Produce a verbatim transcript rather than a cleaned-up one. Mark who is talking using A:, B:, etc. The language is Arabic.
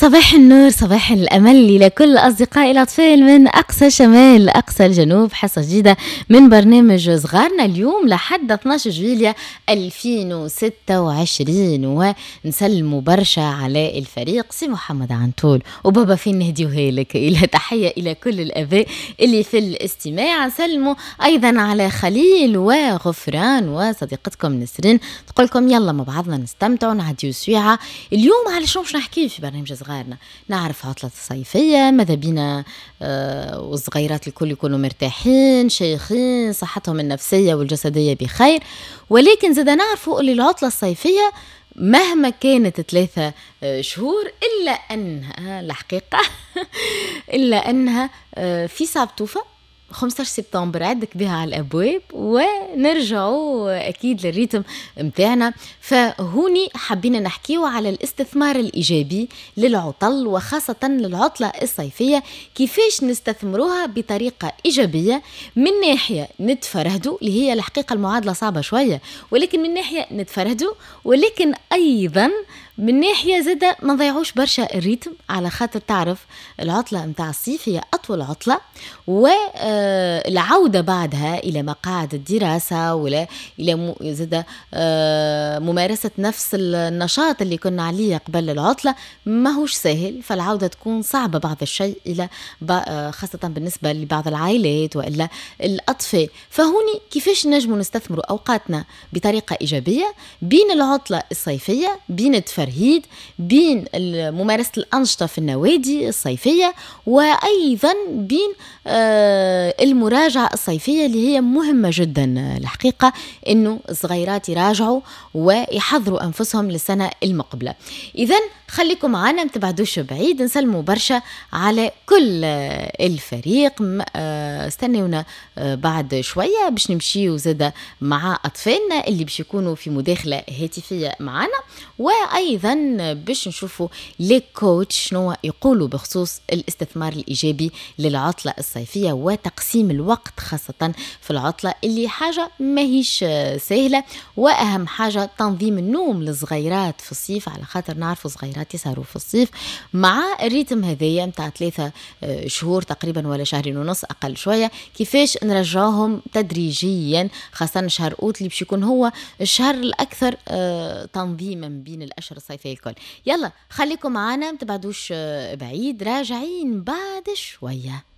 A: صباح النور، صباح الأمل إلى كل أصدقائي الأطفال من أقصى شمال أقصى الجنوب. حصة جديدة من برنامج صغارنا اليوم لحد اثناشر جويلية ألفين وستة وعشرين، ونسلموا برشا على الفريق سي محمد عنتول وبابا فين نهديوها لك. إلى تحية إلى كل الآباء اللي في الاستماع. سلموا أيضا على خليل وغفران وصديقتكم نسرين، تقولكم يلا مع بعضنا نستمتعوا نعديو سويعة اليوم. على شنو باش نحكي في برنامج صغارنا؟ نعرف عطلة الصيفية، ماذا بينا آه والصغيرات الكل يكونوا مرتاحين شيخين صحتهم النفسية والجسدية بخير، ولكن زاد نعرفوا اللي العطلة الصيفية مهما كانت ثلاثة شهور إلا أنها الحقيقة إلا أنها في سابتوفة خمسة عشر سبتمبر عدك بها على الأبواب ونرجعوا أكيد للريتم متاعنا. فهوني حبينا نحكيو على الاستثمار الإيجابي للعطل وخاصة للعطلة الصيفية، كيفاش نستثمروها بطريقة إيجابية. من ناحية نتفرهدوا اللي هي الحقيقة المعادلة صعبة شوية، ولكن من ناحية نتفرهدوا، ولكن أيضا من ناحية زادة ما نضيعوش برشا الريتم، على خاطر تعرف العطلة متاع الصيف هي أطول عطلة، والعودة بعدها إلى مقاعد الدراسة ولا إلى زادة ممارسة نفس النشاط اللي كنا عليه قبل العطلة ما هوش سهل، فالعودة تكون صعبة بعض الشيء إلى خاصة بالنسبة لبعض العائلات وإلا الأطفال. فهوني كيفاش نجموا نستثمروا أوقاتنا بطريقة إيجابية بين العطلة الصيفية، بين التفرهيد، بين ممارسة الأنشطة في النوادي الصيفية، وأيضا بين المراجعة الصيفية اللي هي مهمة جدا. الحقيقة إنه الصغيرات يراجعوا ويحضروا أنفسهم للسنة المقبلة. إذن خليكم معنا متبعدوش بعيد، نسلموا برشا على كل الفريق. استنونا بعد شوية باش نمشي زادة مع أطفالنا اللي باش يكونوا في مداخلة هاتفية معنا، وأيضا باش نشوفوا لي كوتش شنو يقولوا بخصوص الاستثمار الإيجابي للعطلة الصيفية وتقسيم الوقت خاصة في العطلة اللي حاجة ما هيش سهلة. وأهم حاجة تنظيم النوم للصغيرات في الصيف، على خاطر نعرفوا صغيرات يسهروا في الصيف مع الريتم هذايا متاع ثلاثة شهور تقريبا ولا شهرين ونص أقل شوية، كيفاش نرجعهم تدريجيا، خاصة شهر أوت اللي باش يكون هو الشهر الأكثر تنظيما بين الأشهر الصيفية الكل. يلا خليكم معنا متبعدوش بعيد، راجعين بعد شوية.